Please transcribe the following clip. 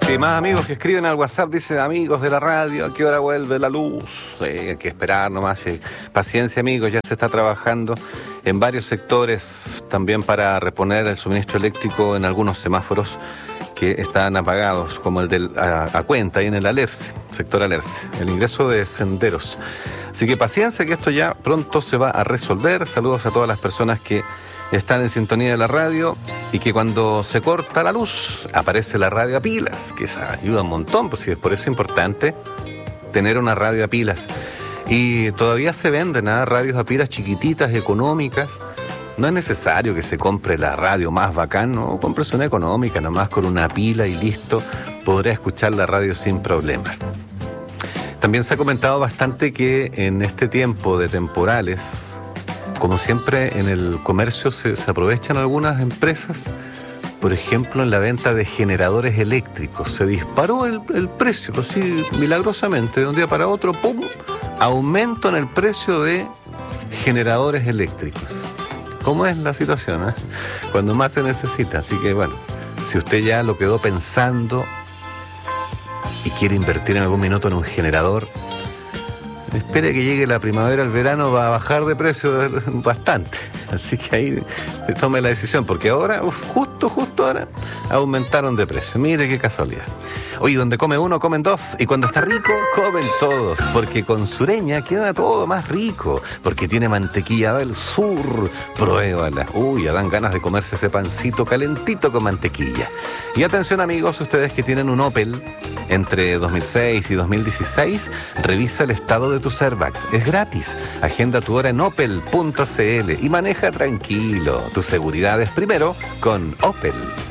Sí, más amigos que escriben al WhatsApp, dicen amigos de la radio, ¿a qué hora vuelve la luz? Hay que esperar nomás, paciencia amigos, ya se está trabajando en varios sectores también para reponer el suministro eléctrico en algunos semáforos que están apagados, como el del Acuenta, ahí en el Alerce, sector Alerce, el ingreso de senderos. Así que paciencia que esto ya pronto se va a resolver. Saludos a todas las personas que están en sintonía de la radio y que cuando se corta la luz aparece la radio a pilas, que eso ayuda un montón, pues sí, por eso es importante tener una radio a pilas. Y todavía se venden radios a pilas chiquititas, económicas. No es necesario que se compre la radio más bacán, no, cómprese una económica, nomás con una pila y listo, podrá escuchar la radio sin problemas. También se ha comentado bastante que en este tiempo de temporales, como siempre en el comercio se aprovechan algunas empresas, por ejemplo en la venta de generadores eléctricos. Se disparó el precio, así milagrosamente, de un día para otro, ¡pum!, aumento en el precio de generadores eléctricos. ¿Cómo es la situación? Cuando más se necesita. Así que bueno, si usted ya lo quedó pensando y quiere invertir en algún minuto en un generador, espere que llegue la primavera, el verano va a bajar de precio bastante. Así que ahí tome la decisión, porque ahora, justo ahora, aumentaron de precio. Mire qué casualidad. Oye, donde come uno, comen dos. Y cuando está rico, comen todos. Porque con Sureña queda todo más rico. Porque tiene mantequilla del sur. Pruébala. Uy, ya dan ganas de comerse ese pancito calentito con mantequilla. Y atención amigos, ustedes que tienen un Opel entre 2006 y 2016, revisa el estado de tus airbags. Es gratis. Agenda tu hora en opel.cl y maneja tranquilo. Tu seguridad es primero con Opel.